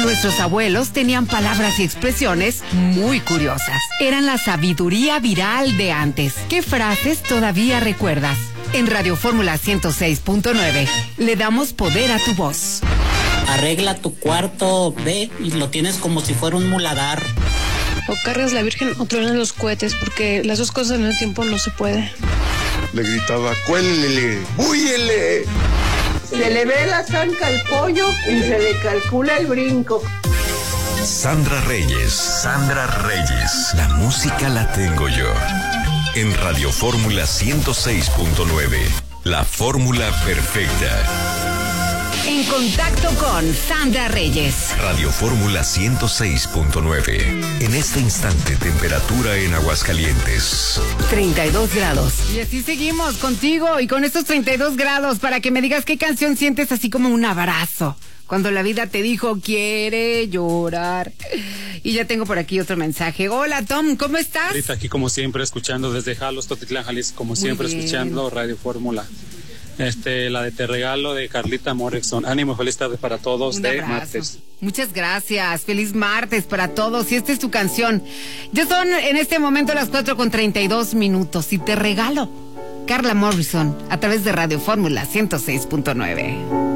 Nuestros abuelos tenían palabras y expresiones muy curiosas. Eran la sabiduría viral de antes. ¿Qué frases todavía recuerdas? En Radio Fórmula 106.9 le damos poder a tu voz. Arregla tu cuarto, ve y lo tienes como si fuera un muladar. O cargas la Virgen o truenas los cohetes, porque las dos cosas en el tiempo no se puede. Le gritaba, cuélele, húyele. Se le ve la zanca al pollo y se le calcula el brinco. Sandra Reyes, la música la tengo yo. En Radio Fórmula 106.9, la fórmula perfecta. En contacto con Sandra Reyes. Radio Fórmula 106.9. En este instante, temperatura en Aguascalientes 32 grados. Y así seguimos contigo y con estos 32 grados para que me digas qué canción sientes así como un abrazo. Cuando la vida te dijo, quiere llorar. Y ya tengo por aquí otro mensaje. Hola, Tom, ¿cómo estás? Ahorita aquí como siempre, escuchando desde Jalos, Totitlán, Jalisco, como siempre, escuchando Radio Fórmula. La de Te Regalo de Carlita Morrison. Ánimo, feliz tarde para todos de martes. Muchas gracias, feliz martes para todos. Y esta es tu canción. Ya son en este momento las 4:32 y Te Regalo, Carla Morrison, a través de Radio Fórmula 106.9.